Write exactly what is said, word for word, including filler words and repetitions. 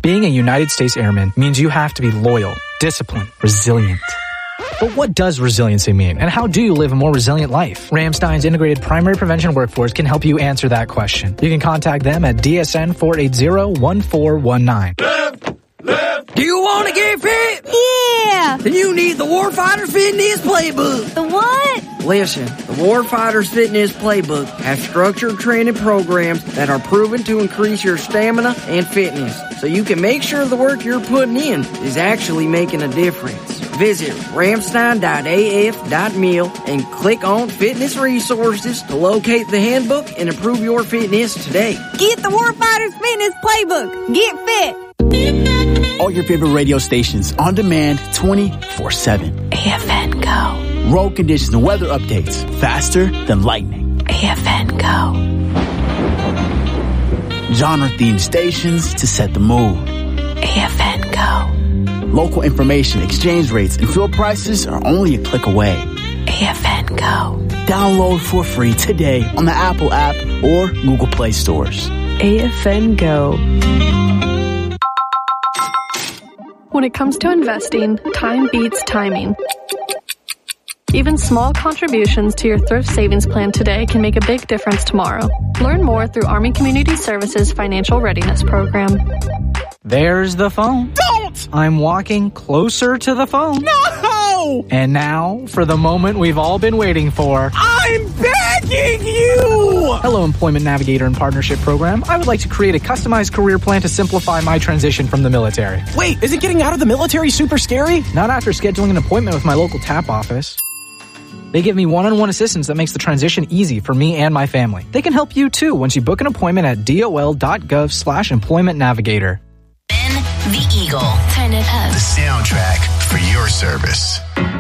Being a United States Airman means you have to be loyal, disciplined, resilient. But what does resiliency mean, and how do you live a more resilient life? Ramstein's integrated primary prevention workforce can help you answer that question. You can contact them at D S N four eight zero, one four one nine. Left, left. Do you want to get fit? Yeah. Then you need the Warfighter Fitness Playbook. The what? Listen, the Warfighters Fitness Playbook has structured training programs that are proven to increase your stamina and fitness, so you can make sure the work you're putting in is actually making a difference. Visit ramstein dot A F dot mil and click on Fitness Resources to locate the handbook and improve your fitness today. Get the Warfighters Fitness Playbook. Get fit. All your favorite radio stations on demand twenty-four seven. A F N Go. Road conditions and weather updates faster than lightning. A F N Go. Genre-themed stations to set the mood. A F N Go. Local information, exchange rates, and fuel prices are only a click away. A F N Go. Download for free today on the Apple app or Google Play stores. A F N Go. When it comes to investing, time beats timing. Even small contributions to your thrift savings plan today can make a big difference tomorrow. Learn more through Army Community Services Financial Readiness Program. There's the phone. Don't! I'm walking closer to the phone. No! And now, for the moment we've all been waiting for. I'm begging you! Hello, Employment Navigator and Partnership Program. I would like to create a customized career plan to simplify my transition from the military. Wait, is it getting out of the military super scary? Not after scheduling an appointment with my local T A P office. They give me one-on-one assistance that makes the transition easy for me and my family. They can help you too once you book an appointment at dol.gov slash employment navigator. Ben the Eagle. Turn it up. The soundtrack for your service.